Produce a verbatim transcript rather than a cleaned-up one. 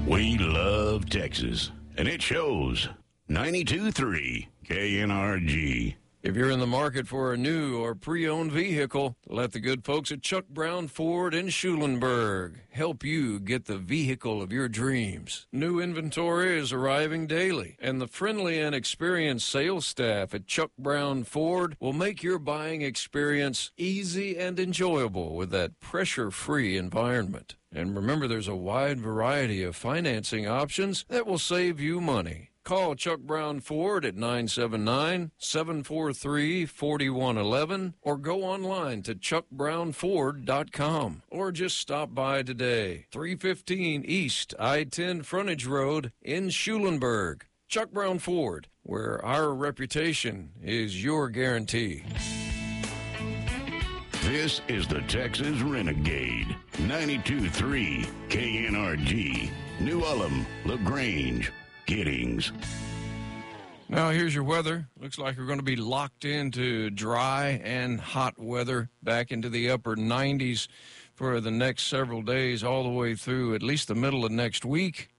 We love Texas, and it shows. ninety-two point three K N R G. If you're in the market for a new or pre-owned vehicle, let the good folks at Chuck Brown Ford in Schulenburg help you get the vehicle of your dreams. New inventory is arriving daily, and the friendly and experienced sales staff at Chuck Brown Ford will make your buying experience easy and enjoyable with that pressure-free environment. And remember, there's a wide variety of financing options that will save you money. Call Chuck Brown Ford at nine seven nine, seven four three, four one one one or go online to chuck brown ford dot com or just stop by today. three fifteen East I ten Frontage Road in Schulenburg. Chuck Brown Ford, where our reputation is your guarantee. This is the Texas Renegade, ninety-two point three K N R G, New Ulm, LaGrange, Giddings. Now here's your weather. Looks like we're going to be locked into dry and hot weather back into the upper nineties for the next several days all the way through at least the middle of next week.